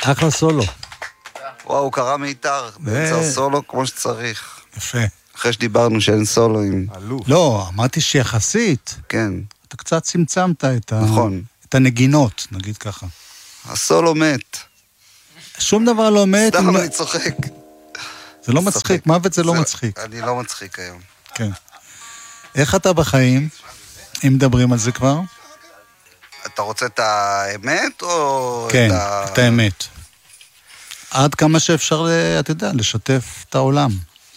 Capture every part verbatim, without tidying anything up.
אחלה סולו. וואו, הוא קרא מיתר, באמצע סולו כמו שצריך. יפה. אחרי שדיברנו שאין סולוים. לא, אמרתי שיחסית. כן. אתה קצת צמצמת את, נכון. ה... את הנגינות, נגיד ככה. הסולו מת. שום דבר לא מת. סתם לא... אני צוחק. זה לא מצחיק, מוות זה לא זה... מצחיק. אני לא מצחיק היום. כן. איך אתה בחיים, אם מדברים על זה כבר? אתה רוצה את האמת או... כן, את, ה... את האמת. עד כמה שאפשר, אתה יודע, לשתף את העולם.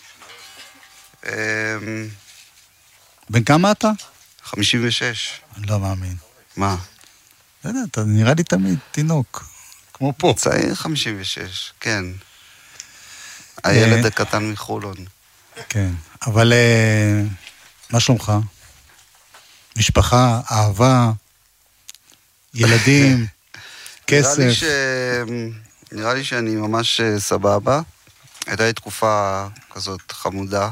בן כמה אתה? חמישים ושש. אני לא מאמין. מה? לא יודע, אתה נראה לי תמיד תינוק. כמו פה. צעיר חמישים ושש, כן. הילד הקטן מחולון. כן, אבל מה שלומך? משפחה, אהבה, ילדים, כסף. נראה לי ש... נראה לי שאני ממש סבבה. הייתה לי תקופה כזאת חמודה.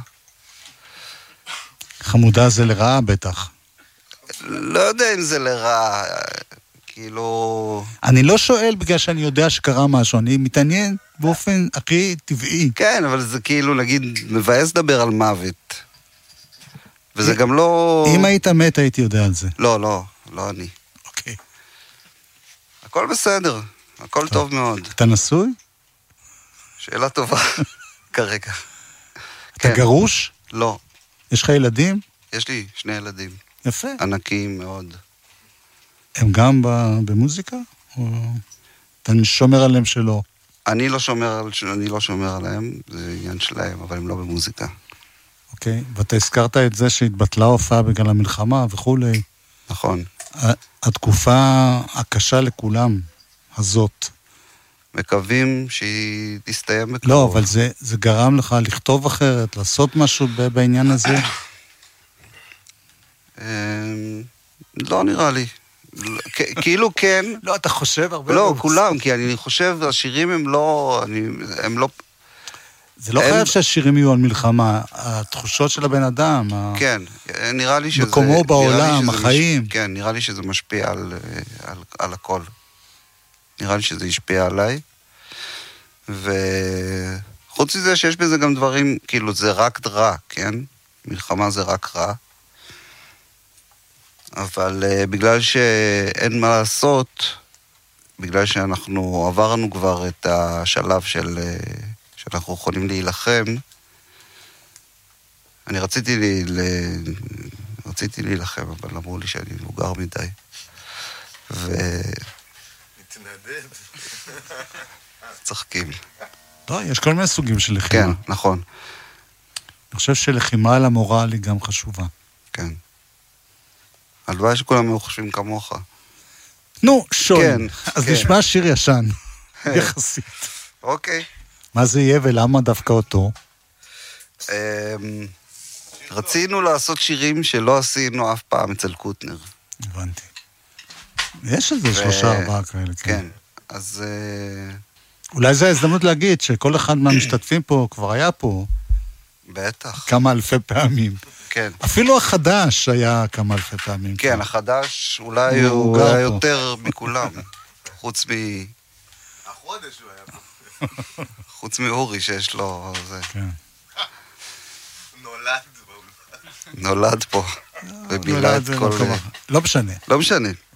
חמודה זה לרעה בטח. לא יודע אם זה לרעה, כאילו... אני לא שואל בגלל שאני יודע שקרה משהו, אני מתעניין באופן הכי טבעי. כן, אבל זה כאילו, נגיד, מבאס לדבר על מוות. וזה גם לא... אם היית מת, הייתי יודע על זה. לא, לא, לא אני. אוקיי. הכל בסדר, הכל טוב מאוד. אתה נשוי? שאלה טובה, כרגע. אתה גרוש? לא. יש לך ילדים? יש לי שני ילדים. יפה. ענקיים מאוד. הם גם במוזיקה? או אתה שומר עליהם שלא? אני לא שומר, אני לא שומר עליהם, זה עניין שלהם, אבל הם לא במוזיקה. אוקיי, ואתה הזכרת את זה שהתבטלה הופעה בגלל המלחמה וכולי. נכון. התקופה הקשה לכולם, הזאת. מקווים שהיא תסתיים בקרוב. לא, אבל זה, זה גרם לך לכתוב אחרת, לעשות משהו בעניין הזה? לא נראה לי. כאילו כן. לא, אתה חושב הרבה... לא, כולם, כי אני חושב, השירים הם לא... הם לא... זה לא חייב שהשירים יהיו על מלחמה, התחושות של הבן אדם. כן, נראה לי שזה... מקומו בעולם, החיים. כן, נראה לי שזה משפיע על הכל. נראה לי שזה ישפיע עליי. וחוץ מזה שיש בזה גם דברים, כאילו זה רק רע, כן? מלחמה זה רק רע. אבל uh, בגלל שאין מה לעשות, בגלל שאנחנו עברנו כבר את השלב של, uh, שאנחנו יכולים להילחם, אני רציתי, לי, ל... רציתי להילחם, אבל אמרו לי שאני מבוגר מדי. ו... מתנדב. צחקים. לא, יש כל מיני סוגים של לחימה. כן, נכון. אני חושב שלחימה על המורל היא גם חשובה. כן. הלוואי שכולם היו חושבים כמוך. נו, שוי. כן, אז כן. נשמע שיר ישן, יחסית. אוקיי. מה זה יהיה ולמה דווקא אותו? רצינו לעשות שירים שלא עשינו אף פעם אצל קוטנר. הבנתי. יש איזה שלושה ארבעה כאלה. כן, אז... אולי זו ההזדמנות להגיד שכל אחד מהמשתתפים פה כבר היה פה. בטח. כמה אלפי פעמים. כן. אפילו החדש היה כמה אלפי פעמים. כן, החדש אולי הוא היה יותר מכולם. חוץ מ... החודש הוא היה פה. חוץ מאורי שיש לו... כן. נולד. נולד פה. ובילה את כל... לא משנה. לא משנה.